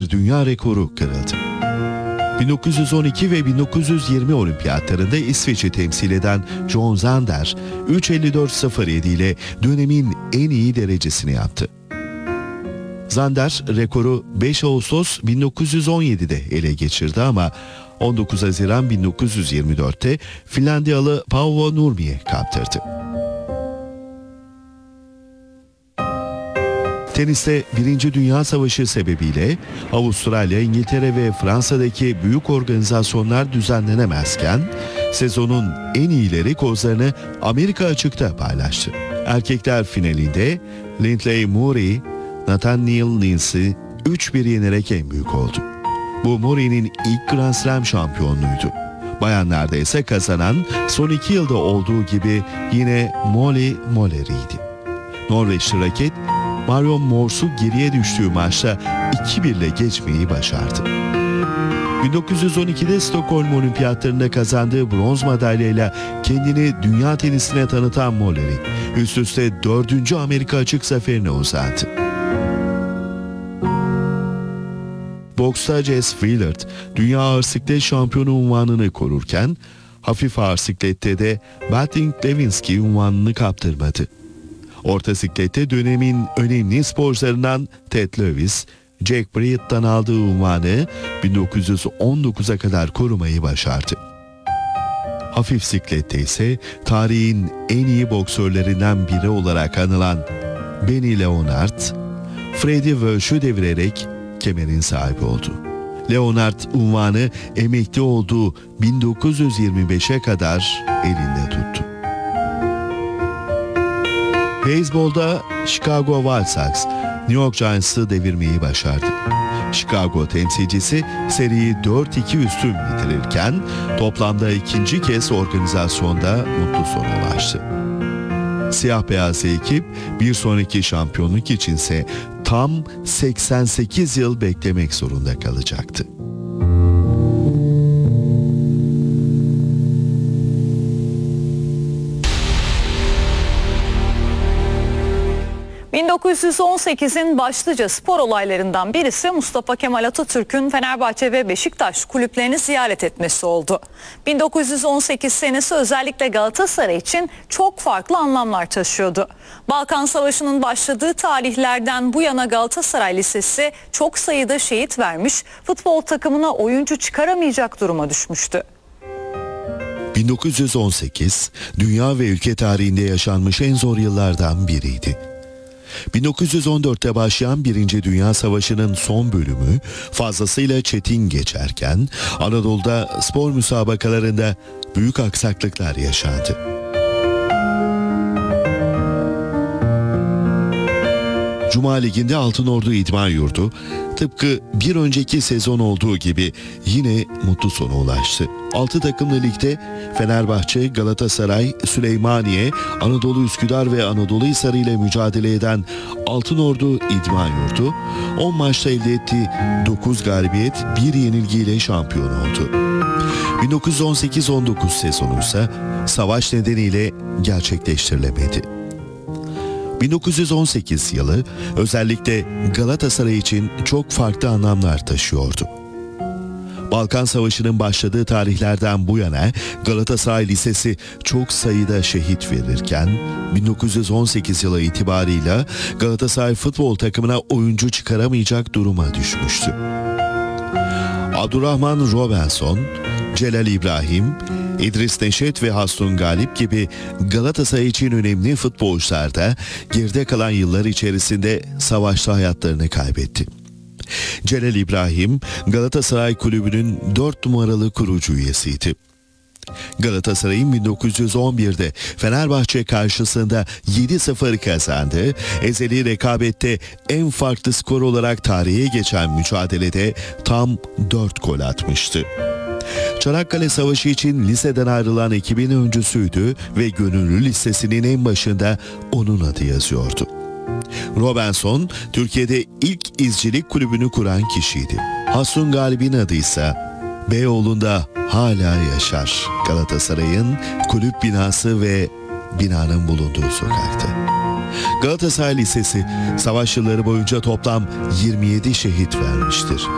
bir dünya rekoru kırıldı. 1912 ve 1920 olimpiyatlarında İsveç'i temsil eden John Zander 3.54.07 ile dönemin en iyi derecesini yaptı. Zander rekoru 5 Ağustos 1917'de ele geçirdi ama 19 Haziran 1924'te Finlandiyalı Paavo Nurmi'ye kaptırdı. Teniste 1. Dünya Savaşı sebebiyle Avustralya, İngiltere ve Fransa'daki büyük organizasyonlar düzenlenemezken sezonun en iyileri kozlarını Amerika açıkta paylaştı. Erkekler finalinde Lindley Murray, Nathaniel Lindsay 3-1 yenerek en büyük oldu. Bu Murray'nin ilk Grand Slam şampiyonluğuydu. Bayanlarda ise kazanan son 2 yılda olduğu gibi yine Molly Moller'iydi. Norveçli raket Marion Morse'u geriye düştüğü maçta 2-1 ile geçmeyi başardı. 1912'de Stockholm Olimpiyatlarında kazandığı bronz madalyayla kendini dünya tenisine tanıtan Mollery, üst üste 4. Amerika açık zaferine uzandı. Boksta Jess Willard, dünya ağır siklet şampiyonu unvanını korurken, hafif ağır siklette de Bating Lewinsky unvanını kaptırmadı. Orta siklette dönemin önemli sporcularından Ted Lewis, Jack Bryett'tan aldığı unvanı 1919'a kadar korumayı başardı. Hafif siklette ise tarihin en iyi boksörlerinden biri olarak anılan Benny Leonard, Freddie Walsh'u devirerek kemerin sahibi oldu. Leonard unvanı emekli olduğu 1925'e kadar elinde tuttu. Beyzbolda Chicago White Sox, New York Giants'ı devirmeyi başardı. Chicago temsilcisi seriyi 4-2 üstün bitirirken toplamda ikinci kez organizasyonda mutlu sona ulaştı. Siyah beyaz ekip bir sonraki şampiyonluk içinse tam 88 yıl beklemek zorunda kalacaktı. ...1918'in başlıca spor olaylarından birisi Mustafa Kemal Atatürk'ün Fenerbahçe ve Beşiktaş kulüplerini ziyaret etmesi oldu. 1918 senesi özellikle Galatasaray için çok farklı anlamlar taşıyordu. Balkan Savaşı'nın başladığı tarihlerden bu yana Galatasaray Lisesi çok sayıda şehit vermiş, futbol takımına oyuncu çıkaramayacak duruma düşmüştü. 1918, dünya ve ülke tarihinde yaşanmış en zor yıllardan biriydi. 1914'te başlayan 1. Dünya Savaşı'nın son bölümü fazlasıyla çetin geçerken Anadolu'da spor müsabakalarında büyük aksaklıklar yaşandı. Cuma Ligi'nde Altınordu İdman Yurdu tıpkı bir önceki sezon olduğu gibi yine mutlu sona ulaştı. 6 takımlı ligde Fenerbahçe, Galatasaray, Süleymaniye, Anadolu Üsküdar ve Anadolu Hisarı ile mücadele eden Altınordu İdman Yurdu 10 maçta elde ettiği 9 galibiyet 1 yenilgiyle şampiyon oldu. 1918-19 sezonu ise savaş nedeniyle gerçekleştirilemedi. 1918 yılı özellikle Galatasaray için çok farklı anlamlar taşıyordu. Balkan Savaşı'nın başladığı tarihlerden bu yana Galatasaray Lisesi çok sayıda şehit verirken 1918 yılı itibarıyla Galatasaray futbol takımına oyuncu çıkaramayacak duruma düşmüştü. Abdurrahman Robinson, Celal İbrahim, İdris Neşet ve Hastun Galip gibi Galatasaray için önemli futbolcular da geride kalan yıllar içerisinde savaşta hayatlarını kaybetti. Celal İbrahim, Galatasaray Kulübü'nün 4 numaralı kurucu üyesiydi. Galatasaray'ın 1911'de Fenerbahçe karşısında 7-0 kazandığı, ezeli rekabette en farklı skor olarak tarihe geçen mücadelede tam 4 gol atmıştı. Çanakkale Savaşı için liseden ayrılan ekibin öncüsüydü ve gönüllü listesinin en başında onun adı yazıyordu. Robinson, Türkiye'de ilk izcilik kulübünü kuran kişiydi. Hastun Galip'in adı ise Beyoğlu'nda hala yaşar. Galatasaray'ın kulüp binası ve binanın bulunduğu sokakta. Galatasaray Lisesi savaş yılları boyunca toplam 27 şehit vermiştir.